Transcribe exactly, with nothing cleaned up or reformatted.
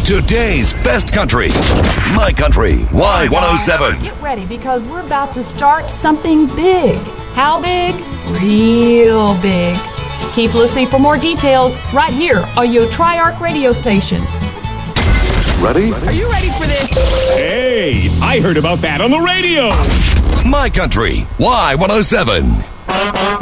Today's best country. My Country Y one oh seven. Get ready because we're about to start something big. How big? Real big. Keep listening for more details right here on your Triarch radio station. Ready? Are you ready for this? Hey, I heard about that on the radio. My Country Y one oh seven.